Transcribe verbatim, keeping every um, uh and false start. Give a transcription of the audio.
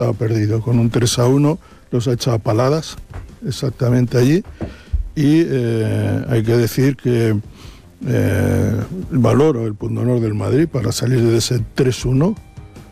estaba perdido. Con un tres a uno los ha echado a paladas, exactamente allí. Y eh, hay que decir que eh, valoro el pundonor del Madrid para salir de ese tres uno